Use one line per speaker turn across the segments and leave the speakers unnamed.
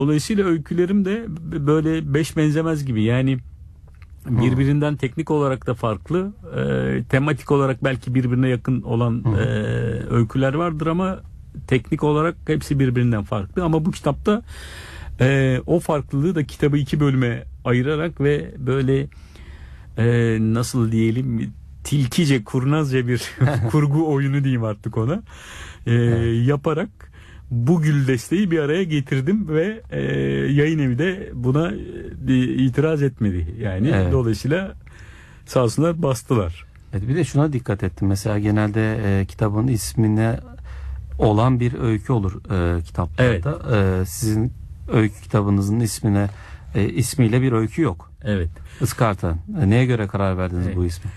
Dolayısıyla öykülerim de böyle beş benzemez gibi. Yani birbirinden teknik olarak da farklı, tematik olarak belki birbirine yakın olan öyküler vardır ama teknik olarak hepsi birbirinden farklı. Ama bu kitapta o farklılığı da kitabı iki bölüme ayırarak ve böyle nasıl diyelim, tilkice, kurnazca bir kurgu oyunu diyeyim artık ona, yaparak bu gül desteği bir araya getirdim ve yayın evi de buna itiraz etmedi. Yani dolayısıyla sağ olsunlar, bastılar.
Evet, bir de şuna dikkat ettim. Mesela genelde kitabın ismine olan bir öykü olur kitaplarda. Evet. Sizin öykü kitabınızın ismiyle bir öykü yok.
Evet.
Iskarta. Neye göre karar verdiniz bu ismi?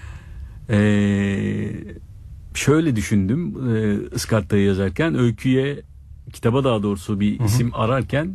Şöyle düşündüm. Iskarta'yı yazarken kitaba daha doğrusu bir isim ararken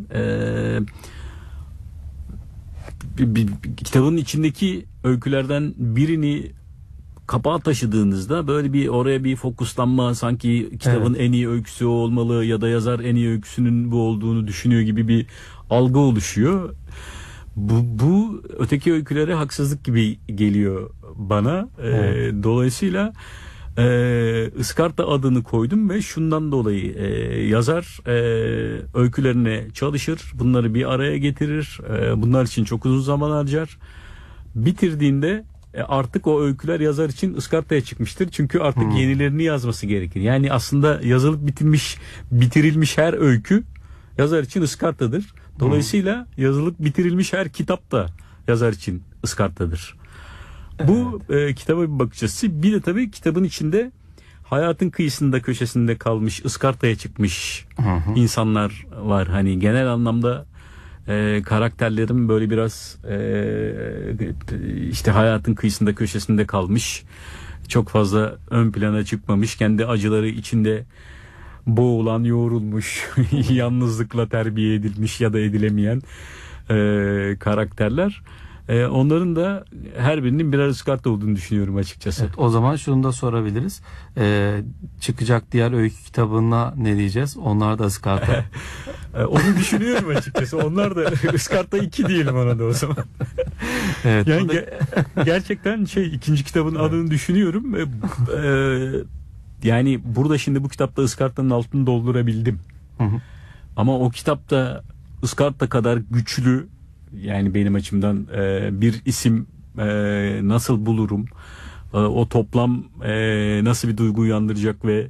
kitabın içindeki öykülerden birini kapağa taşıdığınızda böyle bir oraya bir fokuslanma, sanki kitabın en iyi öyküsü o olmalı ya da yazar en iyi öyküsünün bu olduğunu düşünüyor gibi bir algı oluşuyor. Bu öteki öykülere haksızlık gibi geliyor bana. Dolayısıyla Iskarta adını koydum ve şundan dolayı yazar öykülerine çalışır, bunları bir araya getirir, bunlar için çok uzun zaman harcar. Bitirdiğinde artık o öyküler yazar için ıskartaya çıkmıştır. Çünkü artık yenilerini yazması gerekir. Yani aslında yazılıp bitirilmiş her öykü yazar için ıskartadır. Dolayısıyla yazılıp bitirilmiş her kitap da yazar için ıskartadır. Bu kitaba bir bakış açısı. Bir de tabii kitabın içinde hayatın kıyısında, köşesinde kalmış, ıskartaya çıkmış insanlar var. Hani genel anlamda karakterlerim böyle biraz işte hayatın kıyısında, köşesinde kalmış, çok fazla ön plana çıkmamış, kendi acıları içinde boğulan, yoğrulmuş, yalnızlıkla terbiye edilmiş ya da edilemeyen karakterler. Onların da her birinin birer ıskarta olduğunu düşünüyorum açıkçası.
Evet, o zaman şunu da sorabiliriz. Çıkacak diğer öykü kitabına ne diyeceğiz? Onlar da ıskarta.
Onu düşünüyorum açıkçası. Onlar da ıskarta 2 diyelim ona da o zaman.
Evet,
yani gerçekten ikinci kitabın adını düşünüyorum. Yani burada şimdi bu kitapta ıskartanın altını doldurabildim. Ama o kitapta ıskarta kadar güçlü, yani benim açımdan bir isim nasıl bulurum, o toplam nasıl bir duygu uyandıracak ve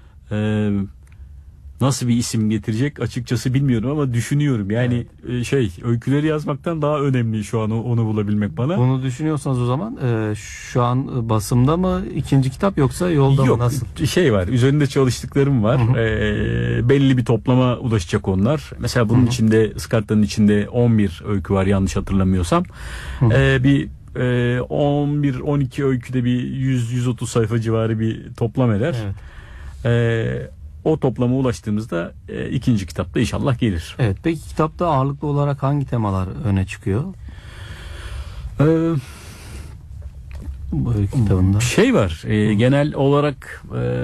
nasıl bir isim getirecek açıkçası bilmiyorum ama düşünüyorum. Yani öyküleri yazmaktan daha önemli şu an onu bulabilmek bana.
Bunu düşünüyorsanız o zaman şu an basımda mı ikinci kitap yoksa yolda mı, nasıl?
Var, üzerinde çalıştıklarım var. Belli bir toplama ulaşacak onlar. Mesela bunun içinde, ıskartanın içinde 11 öykü var yanlış hatırlamıyorsam. Bir 11-12 öyküde bir 100-130 sayfa civarı bir toplam eder. Evet. O toplama ulaştığımızda ikinci kitapta inşallah gelir.
Evet. Peki kitapta ağırlıklı olarak hangi temalar öne çıkıyor? Bu kitabında
var. Genel olarak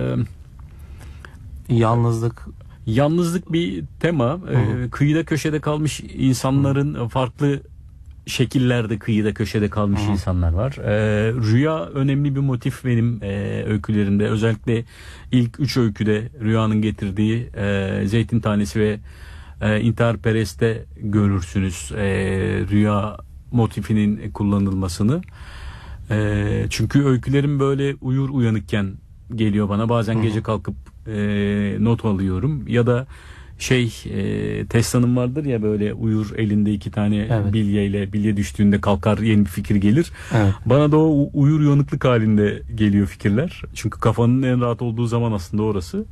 yalnızlık bir tema. Kıyıda köşede kalmış insanların farklı şekillerde kıyıda köşede kalmış insanlar var. Rüya önemli bir motif benim öykülerimde. Özellikle ilk 3 öyküde rüyanın getirdiği zeytin tanesi ve intiharperest'te görürsünüz rüya motifinin kullanılmasını. Çünkü öykülerim böyle uyur uyanıkken geliyor bana. Bazen gece kalkıp not alıyorum ya da Tesla'nın vardır ya, böyle uyur elinde 2 tane bilye düştğünde kalkar, yeni bir fikir gelir. Evet. Bana da o uyur uyanıklık halinde geliyor fikirler. Çünkü kafanın en rahat olduğu zaman aslında orası.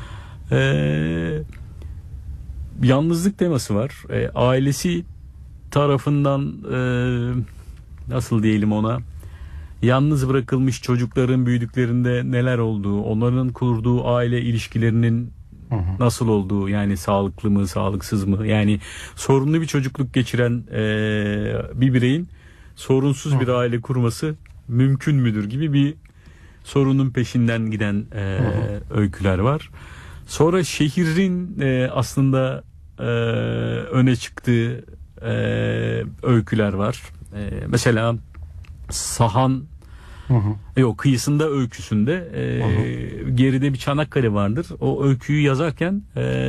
Yalnızlık teması var. Ailesi tarafından nasıl diyelim ona, yalnız bırakılmış çocukların büyüdüklerinde neler olduğu, onların kurduğu aile ilişkilerinin nasıl olduğu, yani sağlıklı mı sağlıksız mı, yani sorunlu bir çocukluk geçiren bir bireyin sorunsuz bir aile kurması mümkün müdür gibi bir sorunun peşinden giden öyküler var. Sonra şehrin aslında öne çıktığı öyküler var. Mesela Sahan kıyısında öyküsünde geride bir Çanakkale vardır. O öyküyü yazarken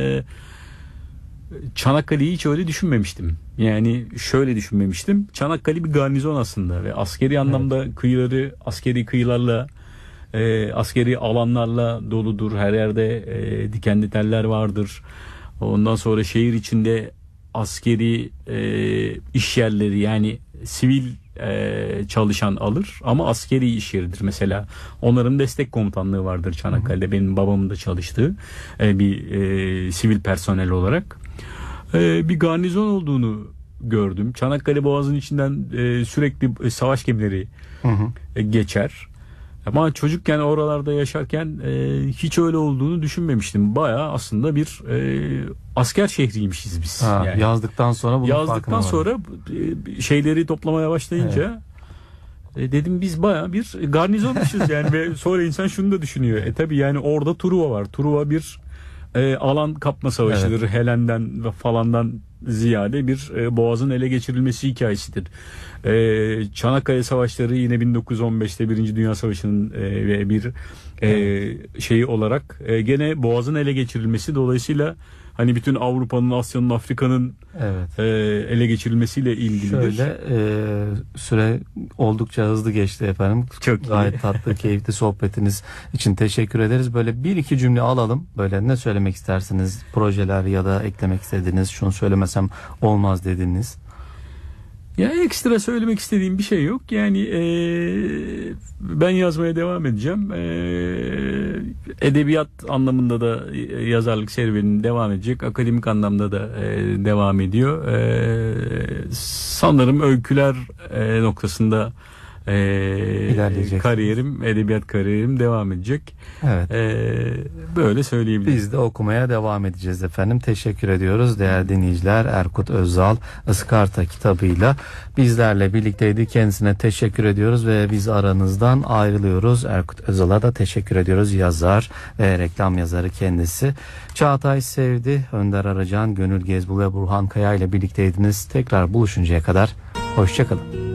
Çanakkale'yi hiç öyle düşünmemiştim. Yani şöyle düşünmemiştim. Çanakkale bir garnizon aslında ve askeri anlamda kıyıları askeri kıyılarla askeri alanlarla doludur. Her yerde dikenli teller vardır. Ondan sonra şehir içinde askeri iş yerleri, yani sivil çalışan alır ama askeri iş yeridir. Mesela onların destek komutanlığı vardır Çanakkale'de. Benim babamın da çalıştığı bir sivil personel olarak. Bir garnizon olduğunu gördüm. Çanakkale Boğazı'nın içinden sürekli savaş gemileri geçer. Ama çocukken oralarda yaşarken hiç öyle olduğunu düşünmemiştim. Bayağı aslında bir asker şehriymişiz biz.
Yani. Yazdıktan sonra
şeyleri toplamaya başlayınca dedim biz bayağı bir garnizonmuşuz yani. Ve sonra insan şunu da düşünüyor. Tabii yani orada Truva var. Truva bir alan kapma savaşıdır. Helen'den ve falandan ziyade bir boğazın ele geçirilmesi hikayesidir. Çanakkale Savaşları yine 1915'te Birinci Dünya Savaşı'nın ve bir şeyi olarak gene boğazın ele geçirilmesi, dolayısıyla hani bütün Avrupa'nın, Asya'nın, Afrika'nın ele geçirilmesiyle ilgilidir.
Şöyle süre oldukça hızlı geçti efendim.
Çok
gayet tatlı, keyifli sohbetiniz için teşekkür ederiz. Böyle bir iki cümle alalım. Böyle ne söylemek istersiniz? Projeler ya da eklemek istediğiniz, şunu söylemesem olmaz dediğiniz.
Ya ekstra söylemek istediğim bir şey yok. Yani ben yazmaya devam edeceğim. Edebiyat anlamında da yazarlık serüvenim devam edecek. Akademik anlamda da devam ediyor. Sanırım öyküler noktasında edebiyat kariyerim devam edecek.
Evet.
Böyle söyleyebilirim.
Biz de okumaya devam edeceğiz efendim. Teşekkür ediyoruz değerli dinleyiciler. Erkut Özal Iskarta kitabıyla bizlerle birlikteydi. Kendisine teşekkür ediyoruz ve biz aranızdan ayrılıyoruz. Erkut Özal'a da teşekkür ediyoruz. Yazar ve reklam yazarı kendisi. Çağatay Sevdi, Önder Aracan, Gönül Gezbul ve Burhan Kaya ile birlikteydiniz. Tekrar buluşuncaya kadar hoşça kalın.